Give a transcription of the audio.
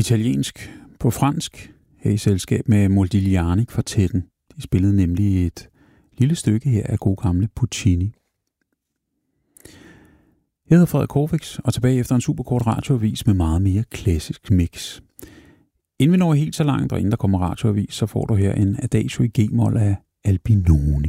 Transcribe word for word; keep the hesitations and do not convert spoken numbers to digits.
italiensk på fransk, her i selskab med Modigliani Kvartetten. De spillede nemlig et lille stykke her af god gamle Puccini. Jeg hedder Frederik Corfix, og tilbage efter en superkort radioavis med meget mere klassisk mix. Inden vi når helt så langt, og inden der kommer radioavis, så får du her en Adagio i G-mol af Albinoni.